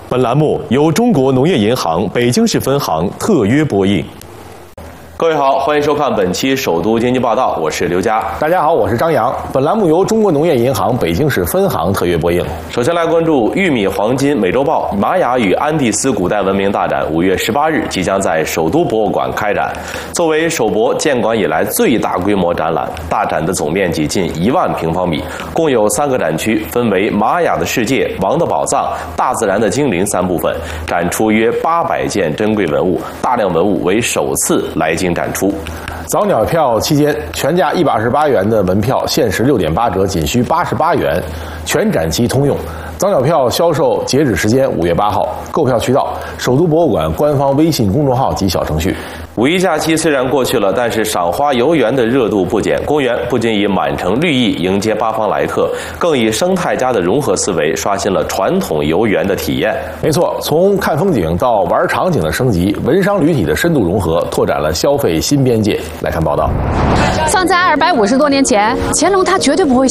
本栏目由中国农业银行北京市分行特约播映。各位好，欢迎收看本期首都经济报道，我是刘佳。 大家好，我是张扬。本栏目由中国农业银行北京市分行特约播映。 首先来关注玉米黄金美洲豹玛雅与安第斯古代文明大展5月18日即将在首都博物馆开展。作为首博建馆以来最大规模展览，大展的总面积近1万平方米，共有3个展区，分为玛雅的世界、王的宝藏、大自然的精灵3部分，展出约800件珍贵文物，大量文物为首次来京展出。 早鸟票期间，全价128元的门票限时6.8折，仅需88元，全展期通用。早鸟票销售截止时间5月8号，购票渠道：首都博物馆官方微信公众号及小程序。 五一假期虽然过去了，但是赏花游园的热度不减。公园不仅以满城绿意迎接八方来客，更以生态家的融合思维刷新了传统游园的体验。 没错，从看风景到玩场景的升级，文商旅体的深度融合，拓展了消费新边界。来看报道。 放在250多年前，乾隆他绝对不会